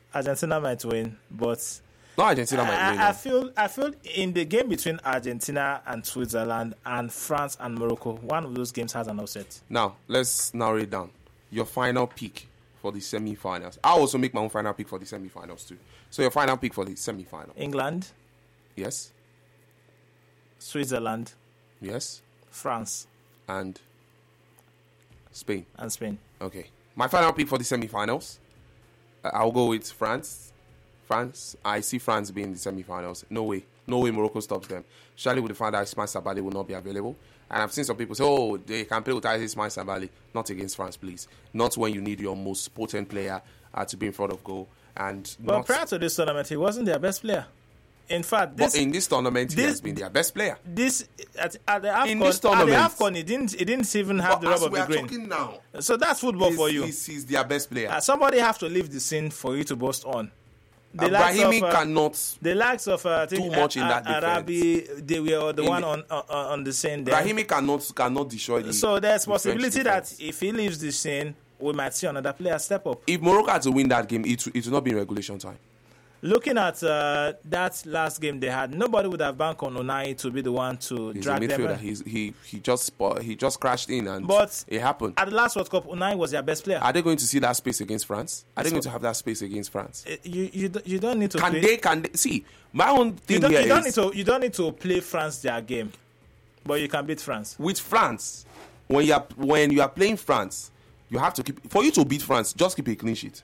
Argentina might win, but not Argentina might win. I feel in the game between Argentina and Switzerland and France and Morocco, one of those games has an upset. Now, let's narrow it down. Your final pick for the semi-finals. I'll also make my own final pick for the semi-finals too. So your final pick for the semi-final. England. Yes. Switzerland. Yes. France. And Spain. Okay. My final pick for the semi-finals. I'll go with France. I see France being in the semi-finals. No way Morocco stops them. Surely with the fact that Ismail Sabali will not be available. And I've seen some people say, oh, they can play without Ismail Sabali. Not against France, please. Not when you need your most potent player to be in front of goal. But prior to this tournament, he wasn't their best player. In fact, in this tournament, he has been their best player. At the AFCON, he didn't even have the rub of the green. Talking now. So that's football for you. He's their best player. Somebody have to leave the scene for you to boast on. Brahimi cannot. The likes of too much in that Arabi, they were the one on the scene there. Brahimi cannot destroy the. So there's possibility that if he leaves the scene, we might see another player step up. If Morocco had to win that game, it will not be in regulation time. Looking at that last game they had, nobody would have banked on Unai to be the one to drag them. He just crashed in, but it happened. At the last World Cup, Unai was their best player. Are they going to see that space against France? Are they going to have that space against France? You don't need to. Can they see? My own thing you don't need to play France their game, but you can beat France. With France, when you are playing France, you have to keep. For you to beat France, just keep a clean sheet.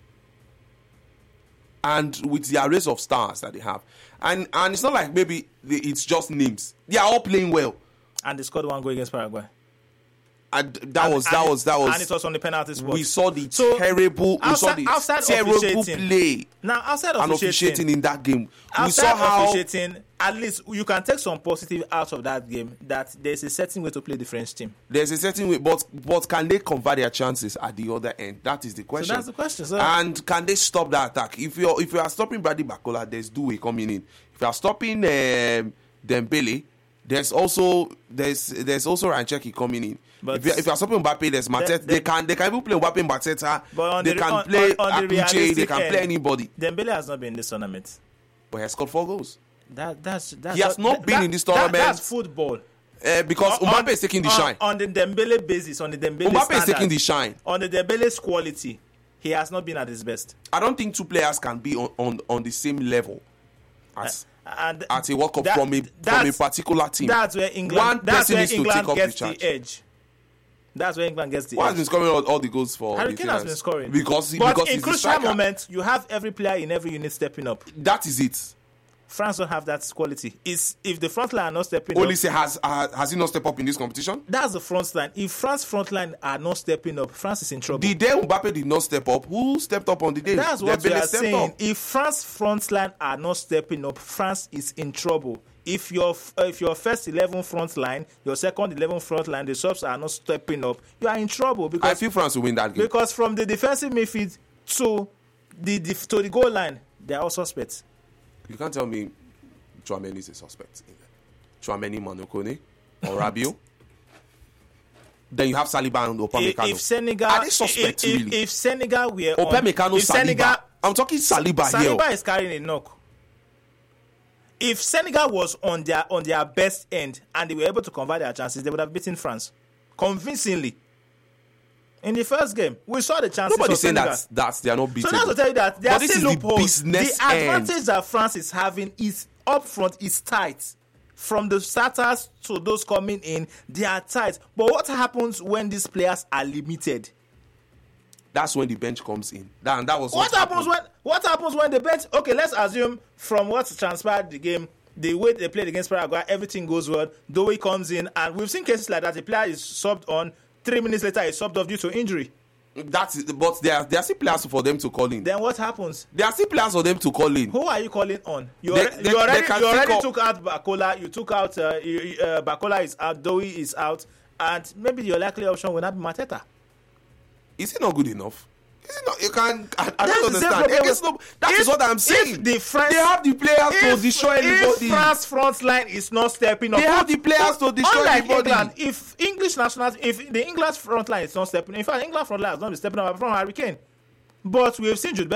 And with the arrays of stars that they have, and it's not like maybe it's just names. They are all playing well. And they scored one goal against Paraguay. And that was. And it was on the penalty spot. We saw the terrible play. Now, outside of officiating in that game, we saw how at least you can take some positive out of that game. That there's a certain way to play the French team. There's a certain way, but can they convert their chances at the other end? That is the question. So that's the question, sir. And can they stop that attack? If you are stopping Brady Bacola, there's Doué coming in. If you are stopping Dembele, there's also Rancheki coming in. But if you are stopping Mbappe, there's Mateta. They can even play Mbappe and Mateta. They can play Apiche. They can play anybody. Dembele has not been in this tournament, but he has scored 4 goals. He has not been in this tournament. That's football. Because Mbappe is taking the shine. On the Dembele basis, on the Dembele Mbappe standard, is taking the shine. On the Dembele's quality, he has not been at his best. I don't think 2 players can be on the same level as at a World Cup from a particular team. That's where England gets the edge. That's where England gets the edge. Who has been scoring all the goals for Harry Kane has been scoring. Because in crucial moments, you have every player in every unit stepping up. That is it. France don't have that quality. If the front line are not stepping up... Olise has he not stepped up in this competition? That's the front line. If France front line are not stepping up, France is in trouble. The day Mbappe did not step up, who stepped up on the day? That's what we are saying. If France front line are not stepping up, France is in trouble. If your first 11 front line, your second 11 front line, the subs are not stepping up, you are in trouble. Because I feel France will win that game. Because from the defensive midfield to the goal line, they are all suspects. You can't tell me Tchouaméni is a suspect. Tchouaméni, Manokone, or Rabiot. Then you have Saliba and Upamecano. If Senegal, are they suspects really? If Senegal were Upamecano, Saliba. I'm talking Saliba here. Saliba is carrying a knock. If Senegal was on their best end and they were able to convert their chances, they would have beaten France convincingly. In the first game, we saw the chances. Nobody's saying that they are not beaten. So that's to tell you that there are still loopholes. The advantage that France is having is up front is tight. From the starters to those coming in, they are tight. But what happens when these players are limited? That's when the bench comes in. That was what happens when the bench? Okay, let's assume from what transpired the game, the way they played against Paraguay, everything goes well. Doué comes in, and we've seen cases like that. The player is subbed on. 3 minutes later, he's subbed off due to injury. But there are still players for them to call in. Then what happens? There are still players for them to call in. Who are you calling on? You already took out Bacola. You took out Bacola is out. Doué is out, and maybe your likely option will not be Mateta. Is it not good enough? Is it not? You can. I don't understand. That is what I'm saying. They have the players to destroy anybody. If France front line is not stepping up, they have the players to destroy anybody. England, if the English front line is not stepping, in fact, England front line has not been stepping up from Harry Kane. But we have seen Jude